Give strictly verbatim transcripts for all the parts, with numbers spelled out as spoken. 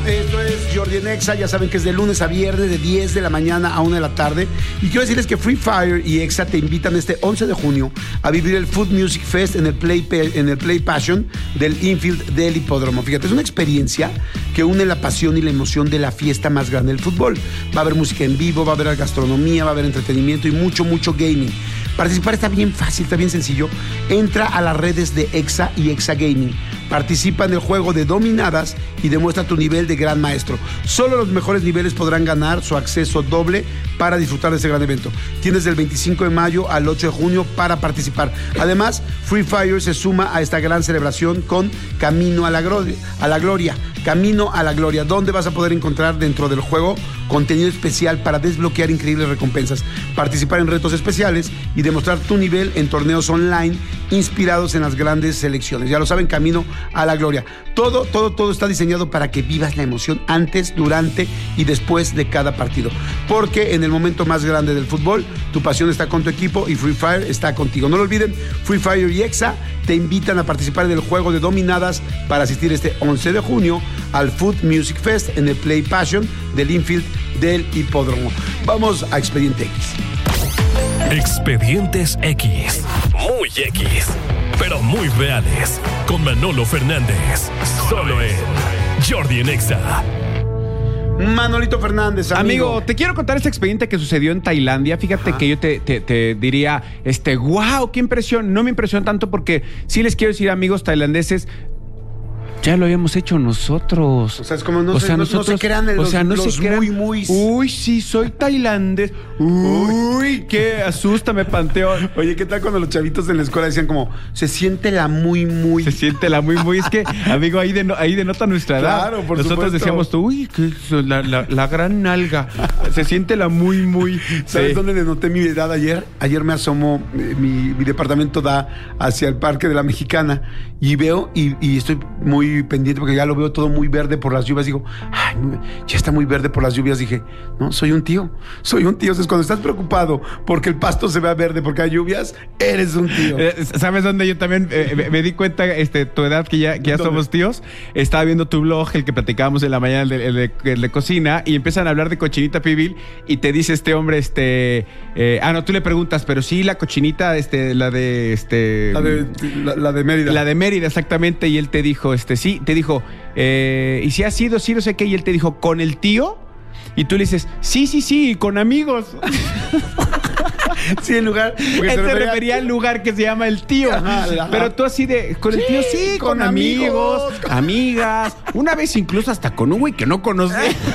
Esto es Jordi en Exa, ya saben que es de lunes a viernes de diez de la mañana a una de la tarde. Y quiero decirles que Free Fire y Exa te invitan este once de junio a vivir el Food Music Fest en el Play, en el Play Passion del infield del hipódromo. Fíjate, es una experiencia que une la pasión y la emoción de la fiesta más grande del fútbol. Va a haber música en vivo, va a haber gastronomía, va a haber entretenimiento y mucho, mucho gaming. Participar está bien fácil, está bien sencillo. Entra a las redes de Exa y Exa Gaming. Participa en el juego de dominadas y demuestra tu nivel de gran maestro. Solo los mejores niveles podrán ganar su acceso doble para disfrutar de ese gran evento. Tienes del veinticinco de mayo al ocho de junio para participar. Además, Free Fire se suma a esta gran celebración con Camino a la Gloria. A la Gloria. Camino a la Gloria, donde vas a poder encontrar dentro del juego contenido especial para desbloquear increíbles recompensas, participar en retos especiales y demostrar tu nivel en torneos online inspirados en las grandes selecciones. Ya lo saben, Camino a la Gloria. Todo, todo, todo está diseñado para que vivas la emoción antes, durante y después de cada partido. Porque en el momento más grande del fútbol, tu pasión está con tu equipo y Free Fire está contigo. No lo olviden, Free Fire y Exa te invitan a participar en el juego de dominadas para asistir este once de junio al Food Music Fest en el Play Passion del infield del hipódromo. Vamos a Expediente X. Expedientes X. Muy X, pero muy reales. Con Manolo Fernández. Solo en Jordi en Exa. Manolito Fernández, amigo. Amigo, te quiero contar este expediente que sucedió en Tailandia. Fíjate Ajá. que yo te, te, te diría, este, wow, qué impresión. No me impresionó tanto porque sí les quiero decir, amigos tailandeses, ya lo habíamos hecho nosotros. O sea, es como no, o se, sea, no, nosotros, no se crean los, o sea, no los se crean, muy, muy... Uy, sí, soy tailandés. Uy, qué asústame, Panteón. Oye, ¿qué tal cuando los chavitos en la escuela decían como, se siente la muy, muy... Se siente la muy, muy... Es que, amigo, ahí, de, ahí denota nuestra edad. Claro, por Nosotros supuesto. decíamos, uy, qué, la, la, la gran nalga. Se siente la muy, muy... ¿Sabes sí. dónde denoté mi edad ayer? Ayer me asomo, eh, mi, mi departamento da hacia el Parque de la Mexicana y veo y, y estoy muy pendiente porque ya lo veo todo muy verde por las lluvias. Digo, ay, ya está muy verde por las lluvias. Dije, no, soy un tío, soy un tío. Entonces, cuando estás preocupado porque el pasto se vea verde porque hay lluvias, eres un tío. Eh, ¿Sabes dónde yo también eh, me, me di cuenta, este, tu edad, que ya, que ya somos tíos? Estaba viendo tu blog, el que platicábamos en la mañana, el de, el de, el de cocina, y empiezan a hablar de cochinita pibil, y te dice este hombre, este... Eh, ah, no, tú le preguntas, pero sí, la cochinita, este, la de... este La de, la, la de Mérida. La de Mérida, exactamente, y él te dijo, este, sí, te dijo, eh, ¿y si ha sido, sí, no sé qué? Y él te dijo, ¿con el tío? Y tú le dices, sí, sí, sí, con amigos. Sí, el lugar. Él se refería, refería al lugar que se llama El Tío. Ajá, ajá. Pero tú así de, con el sí, tío, sí, con, con amigos, amigos, amigas. Una vez incluso hasta con un güey que no conocí.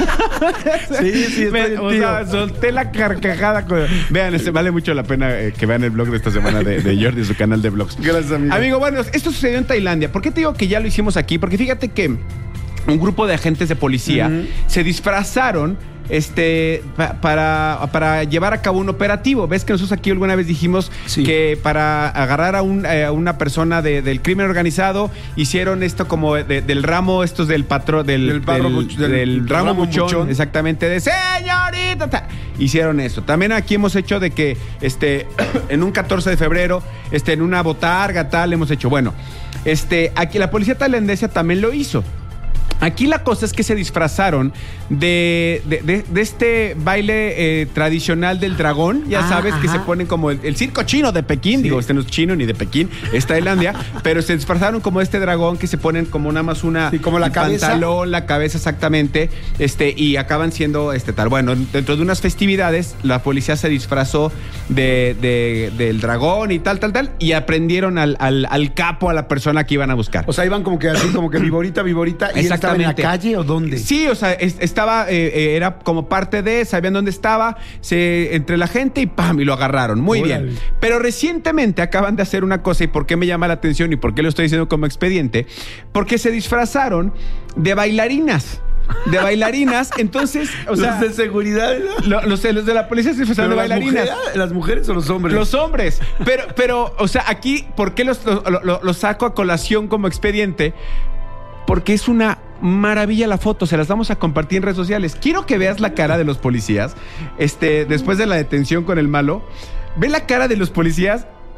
Sí, sí, Me, o sea, solté la carcajada. Con... Vean, este, vale mucho la pena eh, que vean el blog de esta semana de, de Jordi, su canal de blogs. Gracias, amigo. Amigo, bueno, esto sucedió en Tailandia. ¿Por qué te digo que ya lo hicimos aquí? Porque fíjate que un grupo de agentes de policía uh-huh. se disfrazaron este pa, para, para llevar a cabo un operativo. Ves que nosotros aquí alguna vez dijimos sí. que para agarrar a, un, a una persona de, del crimen organizado hicieron esto como de, del ramo, estos del patrón del, del, barro, del, del, del ramo, ramo buchón, buchón, exactamente, de señorita. Ta, hicieron eso. También aquí hemos hecho de que este en un catorce de febrero, este en una botarga tal hemos hecho. Bueno, este aquí la policía tailandesa también lo hizo. Aquí la cosa es que se disfrazaron de, de, de, de este baile eh, tradicional del dragón, ya ah, sabes, ajá. que se ponen como el, el circo chino de Pekín, sí. digo, este no es chino ni de Pekín, es Tailandia, pero se disfrazaron como este dragón que se ponen como nada más una... Sí, como la cabeza. Pantalón, la cabeza exactamente, este, y acaban siendo este tal. Bueno, dentro de unas festividades, la policía se disfrazó de, de, del dragón y tal, tal, tal, y aprendieron al, al, al capo, a la persona que iban a buscar. O sea, iban como que así, como que viborita, viborita, y ¿estaba en la calle o dónde? Sí, o sea, es, estaba, eh, era como parte de, sabían dónde estaba, se, entre la gente y ¡pam! Y lo agarraron. Muy Órale. bien. Pero recientemente acaban de hacer una cosa, y por qué me llama la atención y por qué lo estoy diciendo como expediente, porque se disfrazaron de bailarinas. De bailarinas, entonces, o sea... ¿Los de seguridad? ¿No? Los, los de la policía se disfrazaron de bailarinas. Mujeres, ¿Las mujeres o los hombres? Los hombres. Pero, pero o sea, aquí, ¿por qué los, lo, lo, lo saco a colación como expediente? Porque es una maravilla la foto, se las vamos a compartir en redes sociales. Quiero que veas la cara de los policías, este, después de la detención con el malo. Ve la cara de los policías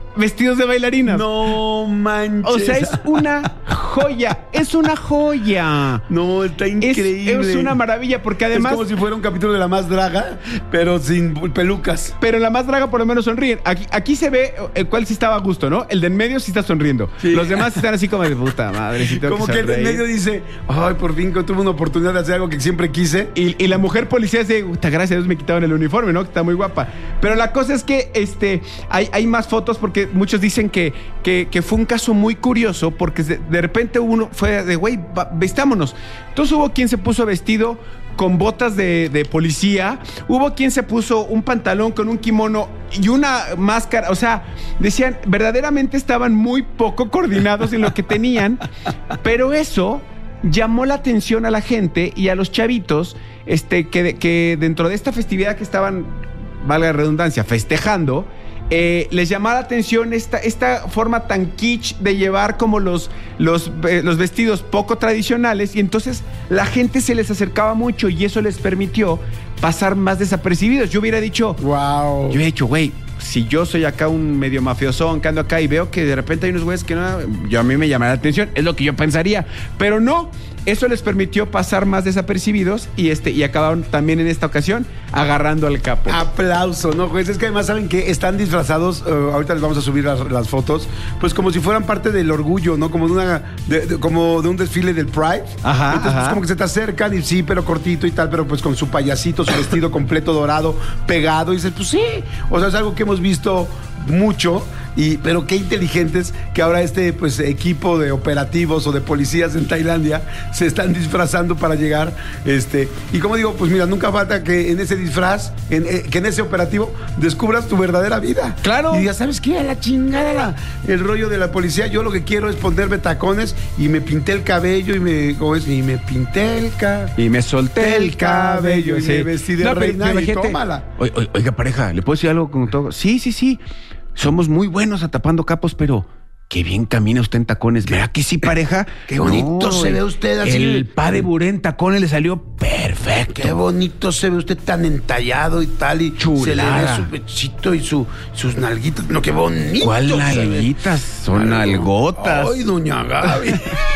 vestidos de bailarinas. No manches. O sea, es una joya. Es una joya. No, está increíble. Es, es una maravilla porque además... Es como si fuera un capítulo de La Más Draga, pero sin pelucas. Pero en La Más Draga por lo menos sonríen. Aquí, aquí se ve el cual sí estaba a gusto, ¿no? El de en medio sí está sonriendo. Sí. Los demás están así como de puta madre. Sí como que, que el de en medio dice, ay, por fin que tuve una oportunidad de hacer algo que siempre quise. Y, y la mujer policía dice, gracias a Dios me quitaron el uniforme, ¿no? Que está muy guapa. Pero la cosa es que este, hay, hay más fotos porque muchos dicen que, que, que fue un caso muy curioso porque de, de repente uno fue de, güey, vestámonos. Entonces hubo quien se puso vestido con botas de, de policía, hubo quien se puso un pantalón con un kimono y una máscara, o sea, decían, verdaderamente estaban muy poco coordinados en lo que tenían, pero eso llamó la atención a la gente y a los chavitos, este, que, que dentro de esta festividad que estaban, valga la redundancia, festejando, Eh, les llamaba la atención esta, esta forma tan kitsch de llevar como los, los, eh, los vestidos poco tradicionales y entonces la gente se les acercaba mucho y eso les permitió pasar más desapercibidos. Yo hubiera dicho, wow. Yo hubiera dicho, güey, si yo soy acá un medio mafiosón que ando acá y veo que de repente hay unos güeyes que no, yo a mí me llamará la atención, es lo que yo pensaría, pero no. Eso les permitió pasar más desapercibidos y este y acabaron también en esta ocasión agarrando al capo. Aplauso, ¿no, juez? Es que además saben que están disfrazados, uh, ahorita les vamos a subir las, las fotos, pues como si fueran parte del orgullo, ¿no? Como de una de, de, como de un desfile del Pride. Ajá, Entonces, ajá. Pues como que se te acercan y sí, pero cortito y tal, pero pues con su payasito, su vestido completo dorado, pegado, y dices, pues sí. O sea, es algo que hemos visto mucho. Y, pero qué inteligentes que ahora este pues equipo de operativos o de policías en Tailandia se están disfrazando para llegar, este, y como digo, pues mira, nunca falta que en ese disfraz, en, eh, que en ese operativo descubras tu verdadera vida. Claro. Y digas, ¿sabes qué? A la chingada la, el rollo de la policía, yo lo que quiero es ponerme tacones y me pinté el cabello y me, ¿cómo es? Y me pinté el cabello. Y me solté el cabello. Y sí. me vestí de no, reina pero, y gente, tómala. Oiga, oiga, pareja, ¿le puedo decir algo con todo? Sí, sí, sí. Somos muy buenos atapando capos, pero qué bien camina usted en tacones. ¿Verdad que sí, pareja? Qué bonito no, se ve usted así. El pa de buré en tacones le salió perfecto. Qué bonito se ve usted tan entallado y tal. Y chulada. Se le ve su pechito y su, sus nalguitas. No, qué bonito. ¿Cuál nalguitas? Son algotas. Ay, doña Gaby.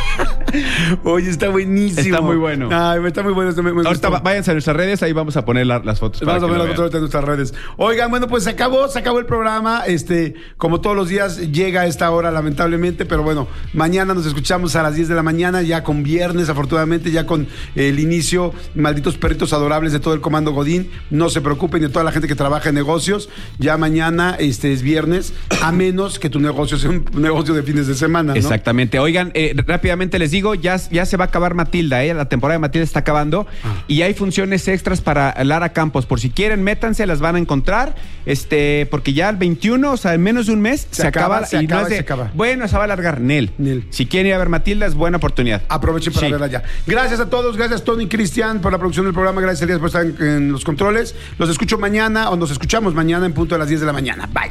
Oye, está buenísimo. Está muy bueno. Ay, está muy bueno. Me, me Ahorita va, váyanse a nuestras redes, ahí vamos a poner la, las fotos. Vamos a poner las fotos de nuestras redes. Oigan, bueno, pues se acabó, se acabó el programa. Este, como todos los días, llega a esta hora, lamentablemente, pero bueno, mañana nos escuchamos a las diez de la mañana, ya con viernes, afortunadamente, ya con el inicio, malditos perritos adorables de todo el Comando Godín. No se preocupen de toda la gente que trabaja en negocios. Ya mañana este es viernes, a menos que tu negocio sea un negocio de fines de semana, ¿no? Exactamente. Oigan, eh, rápidamente les digo, ya, ya se va a acabar Matilda, ¿eh? La temporada de Matilda está acabando ah. y hay funciones extras para Lara Campos. Por si quieren, métanse, las van a encontrar, este, porque ya el veintiuno, o sea, en menos de un mes, se, se acaba, acaba, se y acaba, no es de, se acaba. Bueno, se va a alargar, Nel. Nel. Si quieren ir a ver Matilda, es buena oportunidad. Aprovechen para sí. verla ya. Gracias a todos, gracias Tony y Cristian por la producción del programa, gracias Elías por estar en, en los controles. Los escucho mañana, o nos escuchamos mañana en punto de las diez de la mañana. Bye.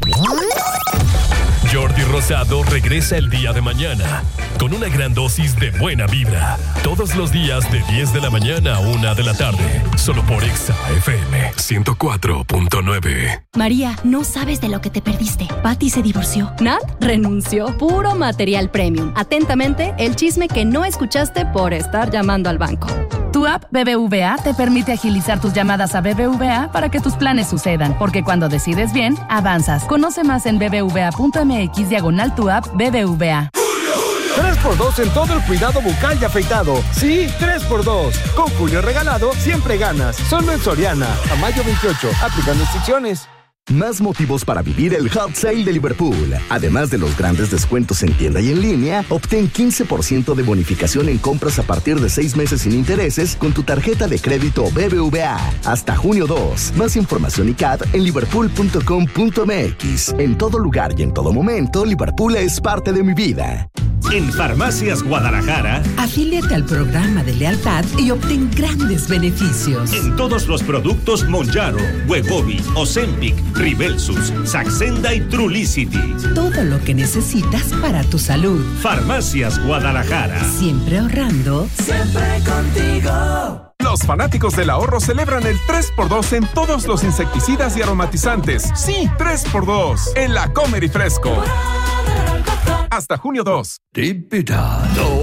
Jordi Rosado regresa el día de mañana con una gran dosis de buena vibra. Todos los días de diez de la mañana a una de la tarde. Solo por Exa F M ciento cuatro punto nueve. María, no sabes de lo que te perdiste. Patty se divorció. Nat renunció. Puro material premium. Atentamente, el chisme que no escuchaste por estar llamando al banco. Tu app B B V A te permite agilizar tus llamadas a B B V A para que tus planes sucedan, porque cuando decides bien, avanzas. Conoce más en bbva.mx diagonal tu app B B V A. tres por dos en todo el cuidado bucal y afeitado. Sí, tres por dos. Con Julio regalado, siempre ganas. Solo en Soriana. A mayo veintiocho. Aplican restricciones. Más motivos para vivir el Hot Sale de Liverpool. Además de los grandes descuentos en tienda y en línea, obtén quince por ciento de bonificación en compras a partir de seis meses sin intereses con tu tarjeta de crédito B B V A. Hasta junio dos. Más información y C A D en liverpool punto com punto m x. En todo lugar y en todo momento, Liverpool es parte de mi vida. En Farmacias Guadalajara, afíliate al programa de lealtad y obtén grandes beneficios. En todos los productos Monjaro, Wegovy, Ozempic, Ribelsus, Saxenda y Trulicity. Todo lo que necesitas para tu salud. Farmacias Guadalajara. Siempre ahorrando. Siempre contigo. Los fanáticos del ahorro celebran el tres por dos en todos los insecticidas y aromatizantes. Sí, tres por dos en la Comer y Fresco. Hasta junio dos. Diputado.